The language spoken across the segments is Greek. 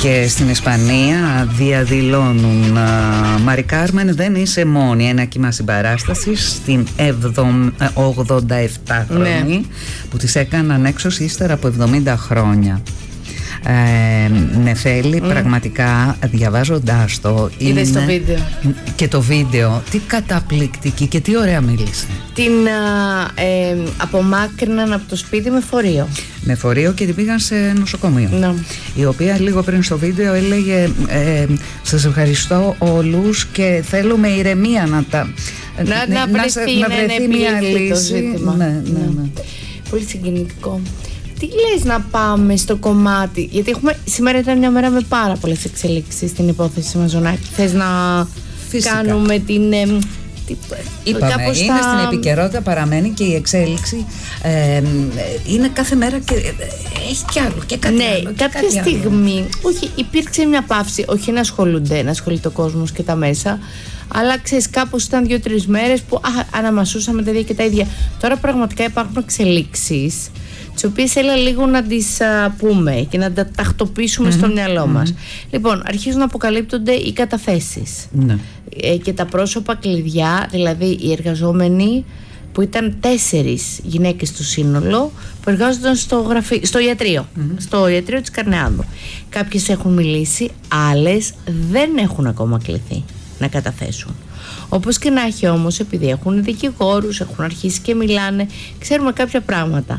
Και στην Ισπανία διαδηλώνουν Μαρι Κάρμεν, δεν είσαι μόνη. Ένα κύμα συμπαράστασης στην 87χρονη που της έκαναν έξωση ύστερα από 70 χρόνια. Νεφέλη, πραγματικά διαβάζοντάς το, είδες το βίντεο? Και το βίντεο, τι καταπληκτική και τι ωραία μίλησε. Την απομάκρυναν από το σπίτι με φορείο. Με φορείο και την πήγαν σε νοσοκομείο. Η οποία λίγο πριν στο βίντεο έλεγε σας ευχαριστώ όλους και θέλουμε ηρεμία να βρεθεί μια λύση. Ναι. Πολύ συγκινητικό. Τι λες να πάμε στο κομμάτι, γιατί σήμερα ήταν μια μέρα με πάρα πολλές εξελίξεις στην υπόθεση Μαζονάκη. Θες να κάνουμε την... Είπαμε, είναι στην επικαιρότητα, παραμένει και η εξέλιξη είναι κάθε μέρα και έχει κι άλλο και κάτι άλλο. Κάποια στιγμή, όχι, υπήρξε μια παύση, όχι να ασχολείται ο κόσμος και τα μέσα, αλλά ξέρεις, κάπως ήταν 2-3 μέρες που αναμασούσαμε τα ίδια και τα ίδια. Τώρα πραγματικά υπάρχουν εξελίξεις, τις οποίες έλα λίγο να τις πούμε και να τα τακτοποιήσουμε στο μυαλό μας. Λοιπόν, αρχίζουν να αποκαλύπτονται οι καταθέσεις και τα πρόσωπα κλειδιά, δηλαδή οι που ήταν 4 γυναίκες στο σύνολο που εργάζονταν στο ιατρείο, στο ιατρείο της Καρνεάδου. Κάποιες έχουν μιλήσει, άλλες δεν έχουν ακόμα κληθεί να καταθέσουν. Όπως και να έχει όμως, επειδή έχουν δικηγόρους, έχουν αρχίσει και μιλάνε, ξέρουμε κάποια πράγματα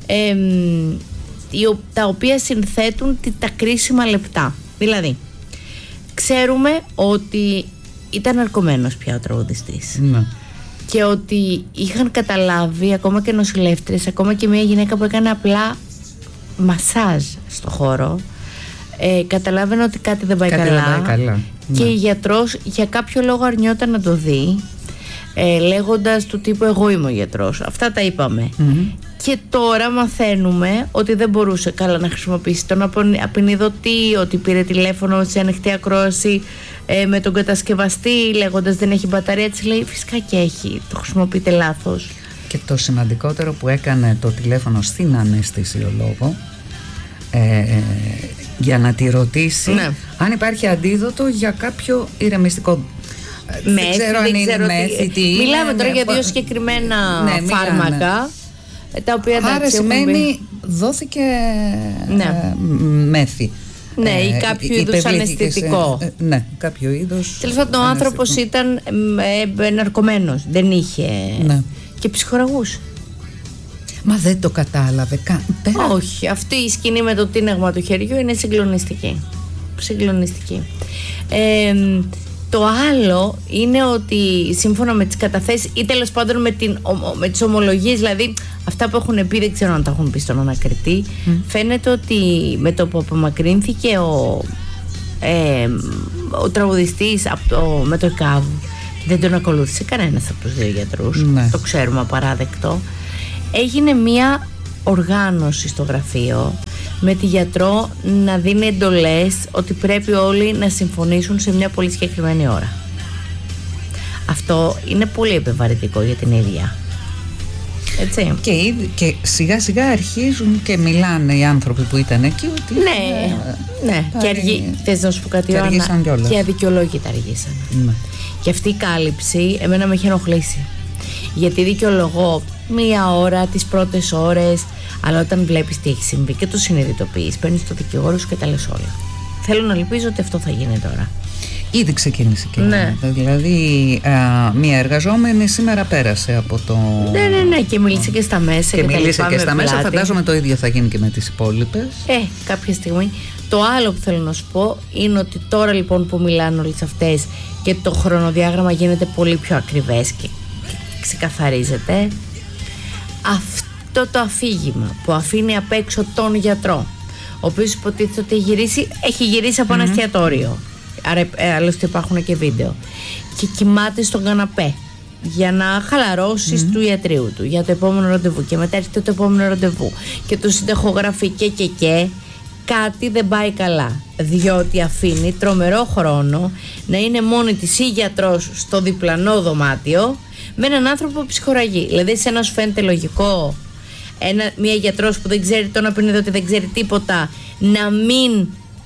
τα οποία συνθέτουν τα κρίσιμα λεπτά. Δηλαδή, ξέρουμε ότι ήταν ναρκωμένος πια ο τραγουδιστής. Και ότι είχαν καταλάβει ακόμα και νοσηλεύτριες, ακόμα και μια γυναίκα που έκανε απλά μασάζ στο χώρο, καταλάβαινε ότι κάτι δεν πάει καλά. Και η γιατρός για κάποιο λόγο αρνιόταν να το δει, λέγοντας του τύπου εγώ είμαι ο γιατρός. Αυτά τα είπαμε. Και τώρα μαθαίνουμε ότι δεν μπορούσε καλά να χρησιμοποιήσει τον απεινιδωτή, ότι πήρε τηλέφωνο σε ανοιχτή ακρόαση με τον κατασκευαστή λέγοντας δεν έχει μπαταρία. Της λέει φυσικά και έχει, το χρησιμοποιείτε λάθος. Και το σημαντικότερο που έκανε το τηλέφωνο στην αναισθησιολόγο για να τη ρωτήσει αν υπάρχει αντίδοτο για κάποιο ηρεμιστικό. Δεν ξέρω αν είναι μέθη. Μιλάμε τώρα για 2 συγκεκριμένα φάρμακα. Τα οποία, άρα σημαίνει δόθηκε μέθη. Ή κάποιο είδους αναισθητικό. Κάποιο είδους. Τέλος πάντων, ο άνθρωπος ήταν ναρκωμένος. Δεν είχε. Και ψυχοραγούσε. Μα δεν το κατάλαβε καν. Όχι. Αυτή η σκηνή με το τίναγμα του χεριού είναι συγκλονιστική. Το άλλο είναι ότι σύμφωνα με τις καταθέσεις ή τέλος πάντων με τις ομολογίες, δηλαδή αυτά που έχουν πει, δεν ξέρω αν τα έχουν πει στον ανακριτή, φαίνεται ότι με το που απομακρύνθηκε ο τραγουδιστής με το ΕΚΑΒ, δεν τον ακολούθησε κανένας από τους 2 γιατρούς, το ξέρουμε απαράδεκτο, έγινε μια οργάνωση στο γραφείο με τη γιατρό να δίνει εντολές ότι πρέπει όλοι να συμφωνήσουν σε μια πολύ συγκεκριμένη ώρα. Αυτό είναι πολύ επιβαρυντικό για την ίδια. Έτσι. Και σιγά σιγά αρχίζουν και μιλάνε οι άνθρωποι που ήταν εκεί ότι και θες να σου πω κάτι, και αδικαιολόγητα αργήσαν. Και αυτή η κάλυψη εμένα με έχει ενοχλήσει, γιατί δικαιολογώ 1 ώρα, τις πρώτες ώρες, αλλά όταν βλέπεις τι έχει συμβεί και το συνειδητοποιείς, παίρνεις το δικηγόρο σου και τα λες όλα. Θέλω να ελπίζω ότι αυτό θα γίνει τώρα. Ήδη ξεκίνησε και δηλαδή μία εργαζόμενη σήμερα πέρασε από το... Ναι, και μίλησε και στα μέσα και μίλησε και στα μέσα, φαντάζομαι το ίδιο θα γίνει και με τις υπόλοιπες. Κάποια στιγμή. Το άλλο που θέλω να σου πω είναι ότι τώρα λοιπόν που μιλάνε όλες αυτές και το χρονοδιάγραμμα γίνεται πολύ πιο ακριβές και ξεκαθαρίζεται, αυτό το αφήγημα που αφήνει απ' έξω τον γιατρό, ο οποίος υποτίθεται ότι έχει γυρίσει από ένα εστιατόριο, άλλωστε υπάρχουν και βίντεο, και κοιμάται στον καναπέ για να χαλαρώσει του ιατρίου του για το επόμενο ραντεβού, και μετά έρχεται το επόμενο ραντεβού και το συντεχογραφεί και κάτι δεν πάει καλά, διότι αφήνει τρομερό χρόνο να είναι μόνη της η γιατρός στο διπλανό δωμάτιο με έναν άνθρωπο που ψυχοραγεί. Δηλαδή σε ένα σου φαίνεται λογικό μια γιατρός που δεν ξέρει τον απεινίδωτη, δεν ξέρει τίποτα, να μην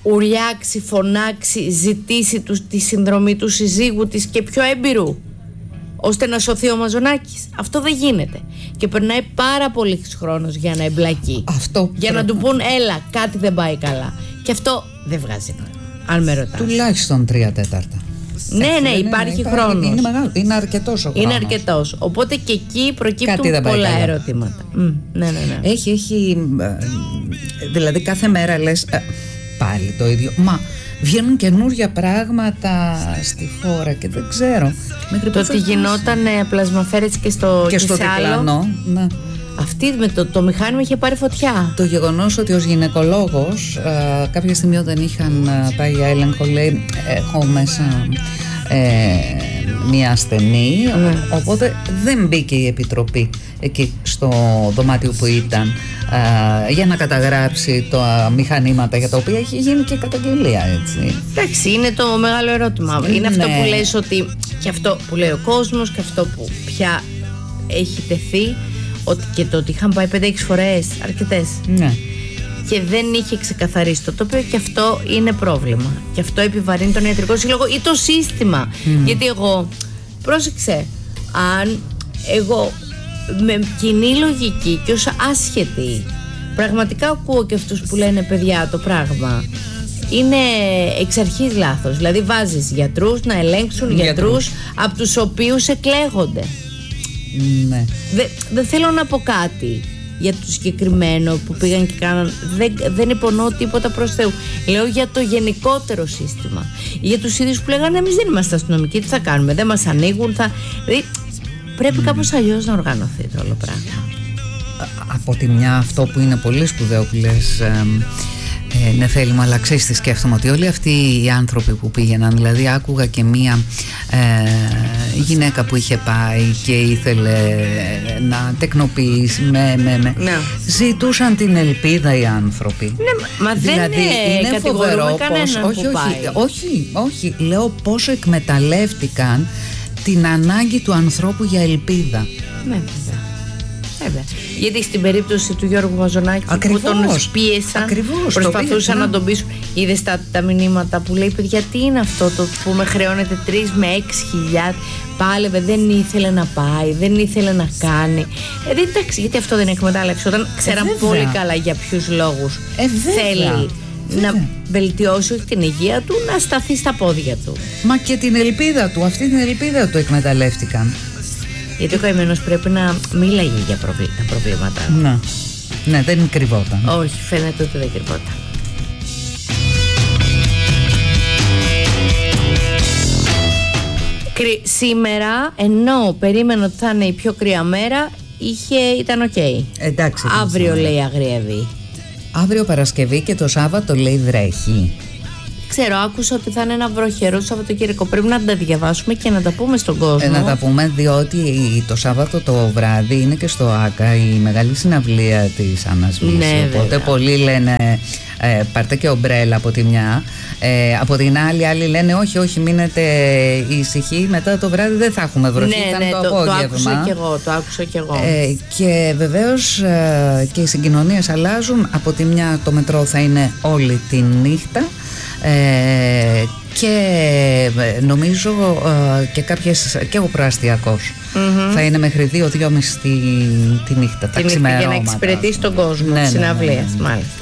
ουρλιάξει, φωνάξει, ζητήσει τη συνδρομή του συζύγου της και πιο έμπειρου, ώστε να σωθεί ο Μαζονάκης. Αυτό δεν γίνεται. Και περνάει πάρα πολύ χρόνος για να εμπλακεί. Για να του πούν έλα, κάτι δεν πάει καλά. Και αυτό δεν βγάζει νόημα, αν με ρωτάς. Τουλάχιστον 3/4. Ναι, υπάρχει χρόνος. Είναι μεγάλο, είναι αρκετός ο χρόνος. Είναι αρκετός. Οπότε και εκεί προκύπτουν πολλά ερωτήματα. Ναι. Έχει, δηλαδή κάθε μέρα λες πάλι το ίδιο. Μα βγαίνουν καινούργια πράγματα στη χώρα και δεν ξέρω. Το ότι γινόταν πλασμαφέρες και στο διπλανό. Ναι. Αυτή με το μηχάνημα είχε πάρει φωτιά. Το γεγονός ότι ως γυναικολόγος κάποια στιγμή όταν είχαν πάει για έλεγχο, λέει έχω μέσα μια ασθενή, οπότε δεν μπήκε η επιτροπή εκεί στο δωμάτιο που ήταν για να καταγράψει τα μηχανήματα για τα οποία έχει γίνει και καταγγελία, έτσι. Εντάξει, είναι το μεγάλο ερώτημα. Είναι αυτό που λες, ότι και αυτό που λέει ο κόσμος και αυτό που πια έχει τεθεί, ότι και το ότι είχαν πάει 5-6 φορές, αρκετές, και δεν είχε ξεκαθαρίσει το τοπίο, και αυτό είναι πρόβλημα. Και αυτό επιβαρύνει τον ιατρικό σύλλογο ή το σύστημα. Γιατί εγώ, πρόσεξε, αν εγώ με κοινή λογική και ως άσχετη πραγματικά ακούω και αυτούς που λένε παιδιά το πράγμα είναι εξ αρχής λάθος. Δηλαδή βάζεις γιατρούς να ελέγξουν γιατρούς από τους οποίους εκλέγονται. Ναι. Δεν θέλω να πω κάτι για το συγκεκριμένο που πήγαν και κάναν. Δεν υπονοώ τίποτα προς Θεού. Λέω για το γενικότερο σύστημα. Για τους ίδιους που λέγανε εμείς δεν είμαστε αστυνομικοί, τι θα κάνουμε, δεν μας ανοίγουν. Δηλαδή πρέπει κάπως αλλιώς να οργανωθεί το όλο πράγμα. Από τη μια αυτό που είναι πολύ σπουδαίο που λες, ναι θέλημα, αλλά ξέρεις τι σκέφτομαι, ότι όλοι αυτοί οι άνθρωποι που πήγαιναν, δηλαδή άκουγα και μία γυναίκα που είχε πάει και ήθελε να τεκνοποιήσει ζητούσαν την ελπίδα οι άνθρωποι. Ναι, μα δηλαδή, δεν είναι φοβερό πως, όχι, λέω πόσο εκμεταλλεύτηκαν την ανάγκη του ανθρώπου για ελπίδα. Ναι, βέβαια. Γιατί στην περίπτωση του Γιώργου Μαζονάκη που τον πίεσαν, προσπαθούσαν να τον πείσουν. Είδες τα μηνύματα που λέει παιδιά τι είναι αυτό το που με χρεώνεται 3 με 6.000, πάλευε, δεν ήθελε να πάει, δεν ήθελε να κάνει. Εντάξει, γιατί αυτό δεν είναι εκμετάλλευση, όταν ξέραν πολύ καλά για ποιους λόγους θέλει να βελτιώσει την υγεία του, να σταθεί στα πόδια του. Μα και την ελπίδα του, αυτή την ελπίδα του εκμεταλλεύτηκαν. Γιατί ο καημένος πρέπει να μίλαγε για τα προβλήματά του. Ναι, δεν κρυβόταν. Όχι, φαίνεται ότι δεν κρυβόταν. Σήμερα, ενώ περίμενε ότι θα είναι η πιο κρύα μέρα, ήταν οκ. Εντάξει. Αύριο λέει αγριεύει. Αύριο Παρασκευή και το Σάββατο λέει βρέχει. Ξέρω, άκουσα ότι θα είναι ένα βροχερό Σαββατοκύριακο. Πρέπει να τα διαβάσουμε και να τα πούμε στον κόσμο. Να τα πούμε, διότι το Σάββατο το βράδυ είναι και στο ΆΚΑ η μεγάλη συναυλία της Άννας Βύση. Ναι, οπότε πολλοί λένε πάρτε και ομπρέλα από τη μια. Από την άλλη, άλλοι λένε όχι, μείνετε ησυχοί. Μετά το βράδυ δεν θα έχουμε βροχή. Ναι, το άκουσα κι εγώ. Και βεβαίως και οι συγκοινωνίες αλλάζουν. Από τη μια το μετρό θα είναι όλη τη νύχτα. Και νομίζω και ο προαστιακός θα είναι μέχρι 2-2.30 τη νύχτα, τα ξημερώματα, για να εξυπηρετήσει τον κόσμο της συναυλίας, μάλιστα.